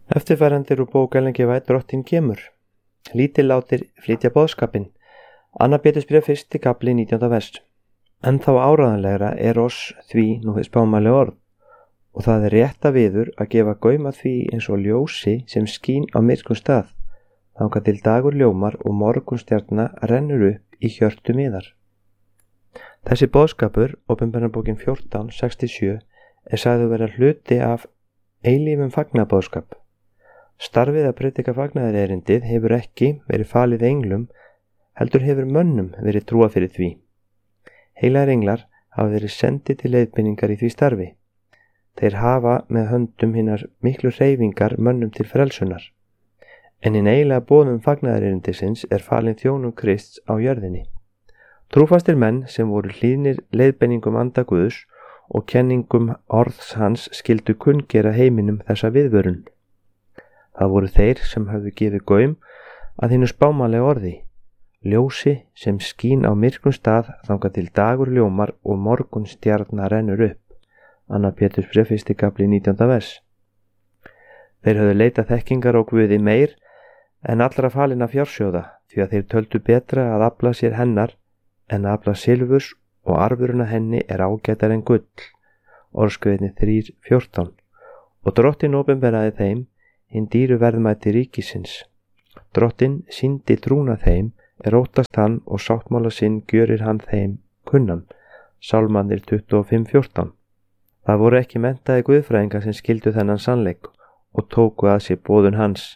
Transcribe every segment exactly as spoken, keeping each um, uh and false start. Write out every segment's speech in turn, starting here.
Eftirfærandir úr bók Ellen G. White Drottinn kemur. Lítillátir flytja boðskapinn. Annar Pétursbréf fyrsti kafli nítjánda vers. En þá áræðanlegra er oss því nú þess spámæli orð, og það er rétta viður að gefa gaum að því eins og ljósi sem skín á myrkum stað, þangað til dagur ljómar og morgunstjarna rennur upp í hjörtum yðar. Þessi boðskapur, Opinberunarbókin fjórtán sextíu og sjö, er sagður vera hluti af eilífum fagnaðarboðskap. Starfið að predika fagnaðarerindið hefur ekki verið falið englum, heldur hefur mönnum verið trúað fyrir því. Heilagar englar hafa verið sendið til leiðbeiningar í því starfi. Þeir hafa með höndum hinnar miklu hreyfingar mönnum til frelsunar. En hinn eiginlega boðum fagnaðarerindisins er falin þjónum Krists á jörðinni. Trúfastir menn sem voru hlýðnir leiðbeiningum anda Guðs og kenningum orðs hans skildu kunngera heiminum þessa viðvörun. Það voru þeir sem höfðu gefið gaum að hinu spámanlega orði, ljósi sem skín á myrkum stað þangað til dagur ljómar og morgun stjarna rennur upp. Annar Pétursbréf fyrsti kafli nítjánda vers. Þeir höfðu leitað þekkingar á Guði meir en allra falinna fjársjóða, því að þeir töldu betra að afla sér hennar en að afla silfurs, og arfurinn af henni er ágætar en gull. Orðskviðni þrjú fjórtán. Og Drottinn opinberaði þeim hinn dýru verðmæti ríkisins. Drottinn sýndi trúna þeim er óttast hann og sáttmála sinn gjörir hann þeim kunnan. Sálmarnir tuttugu og fimm fjórtán. Það voru ekki menntaði guðfræðingar sem skildu þennan sannleik og tóku að sér boðun hans.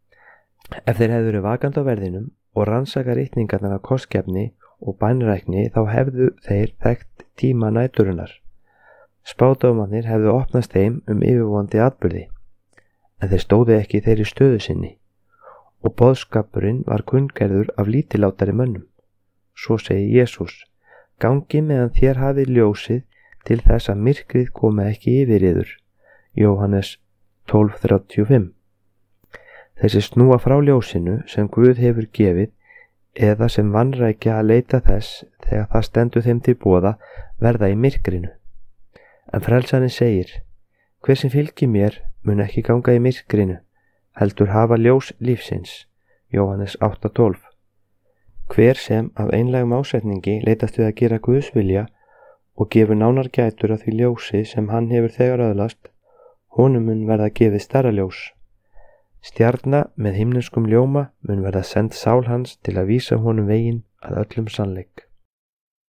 Ef þeir hefðu verið vakandi á verðinum og rannsaka ritningarnar af kostgæfni og bænrækni, þá hefðu þeir þekkt tíma næturinnar. Spádómarnir hefðu opnast þeim um yfirvofandi atburði, en þeir stóðu ekki í þeirri stöðu sinni, og boðskapurinn var kunngerður af lítillátari mönnum. Svo segi Jesús, gangi meðan þér hafið ljósið til þess að myrkrið komi ekki yfir yður. Jóhannes tólf þrjátíu og fimm. Þessi snúa frá ljósinu sem Guð hefur gefið, eða sem vanrækja að leita þess þegar það stendur þeim til boða, verða í myrkrinu. En frelsarinn segir, hver sem fylgir mér mun ekki ganga í myrkrinu, heldur hafa ljós lífsins. Jóhannes átta tólf. Hver sem af einlægum ásetningi leitast við að gera Guðs vilja og gefur nánar gætur af því ljósi sem hann hefur þegar öðlast, honum mun verða gefið stærra ljós. Stjarna með himneskum ljóma mun verða send sál hans til að vísa honum veginn að öllum sannleik.